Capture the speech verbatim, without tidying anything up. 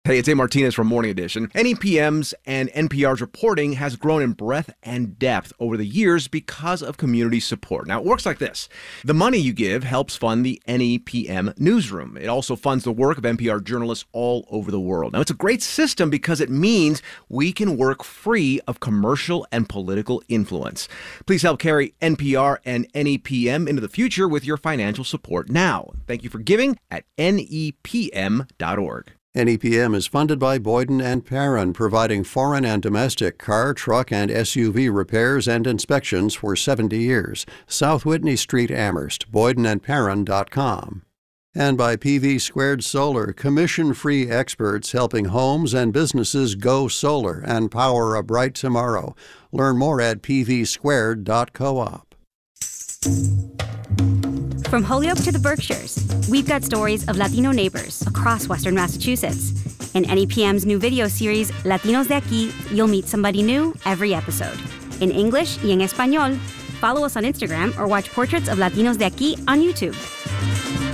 Hey, it's A. Martinez from Morning Edition. N E P M's and N P R's reporting has grown in breadth and depth over the years because of community support. Now, it works like this. The money you give helps fund the N E P M newsroom. It also funds the work of N P R journalists all over the world. Now, it's a great system because it means we can work free of commercial and political influence. Please help carry N P R and N E P M into the future with your financial support now. Thank you for giving at N E P M dot org. N E P M is funded by Boyden and Perrin, providing foreign and domestic car, truck, and S U V repairs and inspections for seventy years. South Whitney Street, Amherst, boyden and perrin dot com. And by P V Squared Solar, commission-free experts helping homes and businesses go solar and power a bright tomorrow. Learn more at p v squared dot coop. From Holyoke to the Berkshires, we've got stories of Latino neighbors across Western Massachusetts. In N E P M's new video series, Latinos de Aquí, you'll meet somebody new every episode. In English y en español, follow us on Instagram or watch Portraits of Latinos de Aquí on YouTube.